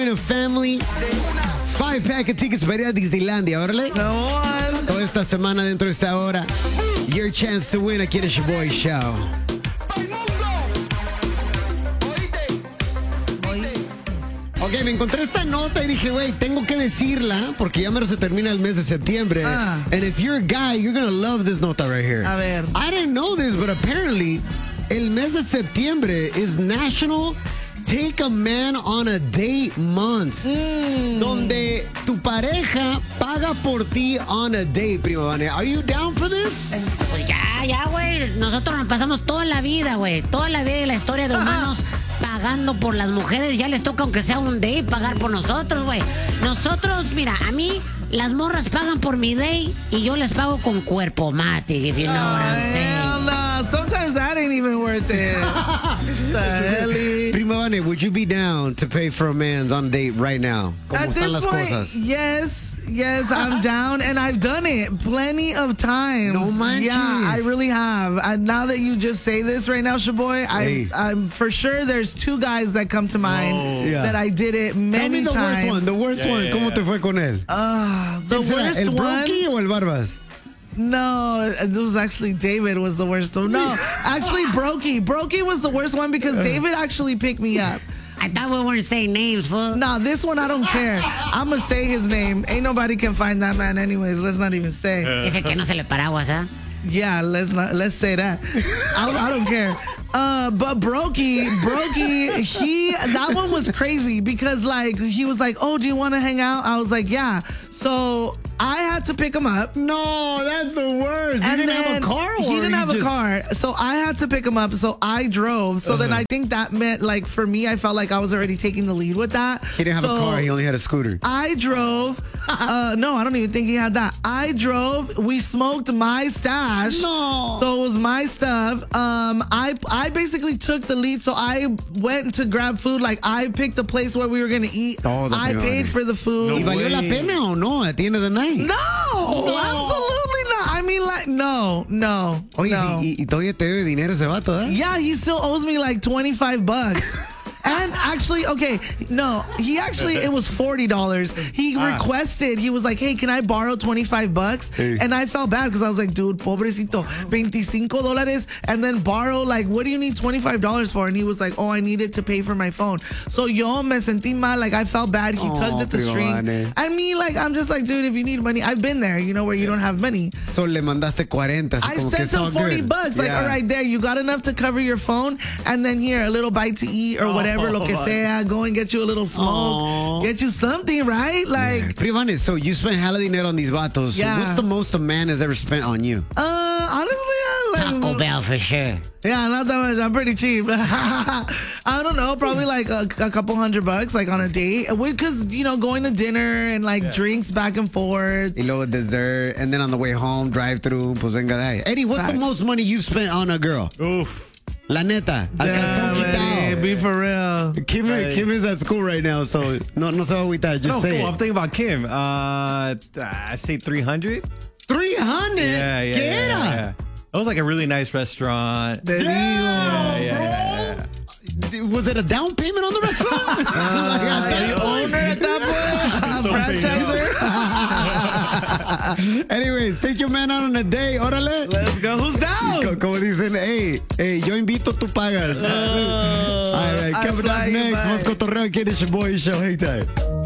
A family, 5-pack of tickets para ir a Disneylandia, órale. Toda esta semana dentro de esta hora, your chance to win aquí en el Boy Show. Ok, me encontré esta nota y dije, güey, tengo que decirla porque ya menos se termina el mes de septiembre. And if you're a guy, you're gonna love this nota right here. A ver. I didn't know this, but apparently, el mes de septiembre is National Take a Man on a Date Month, donde tu pareja paga por ti on a date, primo Vane. Are you down for this? Pues ya, güey. Nosotros nos pasamos toda la vida, güey. Toda la vida de la historia de humanos pagando por las mujeres. Ya les toca, aunque sea un date, pagar por nosotros, güey. Nosotros, mira, a mí las morras pagan por mi date y yo les pago con cuerpo mate, if you know what I'm saying. Hell no. Sometimes that ain't even worth it. The hell? Primo Vane, would you be down to pay for a man's on a date right now? ¿Cómo At están this las point, cosas? yes, I'm down, and I've done it plenty of times. No manches. Yeah, I really have. And now that you just say this right now, Shaboy, Hey. I'm for sure there's two guys that come to mind Yeah. that I did it Tell me many the times. worst one. The worst one. ¿Cómo te fue con él? The ¿Quién será? worst ¿El one. Bronky o el Barbas? No, it was actually David was the worst one. No, actually Brokey. Brokey was the worst one because David actually picked me up. I thought we weren't saying names, fool. Nah, this one I don't care. I'm gonna say his name. Ain't nobody can find that man anyways. Let's not even say. Ese que no se le paraguas, ¿ah? Yeah, let's say that. I don't care. But Brokey, that one was crazy because like he was like, "Oh, do you want to hang out?" I was like, "Yeah." So I had to pick him up. No, that's the worst. And He didn't have a car? He or didn't have a just- car. So I had to pick him up. So I drove. So then I think that meant, like, for me, I felt like I was already taking the lead with that. He didn't have a car. He only had a scooter. I drove. No, I don't even think he had that. I drove. We smoked my stash. No. So it was my stuff. I basically took the lead. So I went to grab food. Like, I picked the place where we were going to eat. Oh, the I peor. paid for the food. ¿Y valió la pena o no at the end of the night? No, absolutely not. I mean, like, no. Oye, no. y todavía te debe dinero ese vato, ¿eh? Yeah, he still owes me like $25. And actually, okay, no, it was $40. He requested, he was like, "Hey, can I borrow $25?" Hey. And I felt bad because I was like, dude, pobrecito, $25. And then borrow, like, what do you need $25 for? And he was like, "Oh, I need it to pay for my phone." So yo me sentí mal, like, I felt bad. He tugged at the string. And me, like, I'm just like, dude, if you need money, I've been there, you know, where you don't have money. So le mandaste 40. I como que sent him it's all good. $40. Like, Yeah. all right, there, you got enough to cover your phone, and then here, a little bite to eat or whatever, lo que sea. Go and get you a little smoke, get you something, right? Like, Privane, so you spent hella dinero on these vatos. Yeah. What's the most a man has ever spent on you? honestly, Taco Bell for sure. Yeah, not that much. I'm pretty cheap. I don't know, probably like a couple $100, like on a date, because you know, going to dinner and like drinks back and forth. Y luego dessert, and then on the way home, drive through. Pues venga de ahí. Eddie, what's the most money you've spent on a girl? Oof. La neta, al calzón quitado. Be for real. Kim is at school right now, so no se va a agüitar. Just say cool. it. I'm thinking about Kim. I say 300. 300? Yeah. ¿Qué era? Yeah. It was like a really nice restaurant. Yeah, bro. Was it a down payment on the restaurant? The owner at that point? Franchiser? Anyways, take your man out on a day. Órale. Let's go. Who's down? Como dicen, hey, yo invito, tú pagas. All right, coming up next, más cotorreo aquí en el Boy Show. Hang tight.